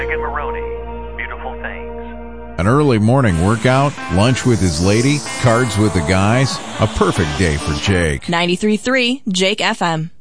and Maroney, beautiful things. An early morning workout, lunch with his lady, cards with the guys. A perfect day for Jake. 93.3 Jake FM.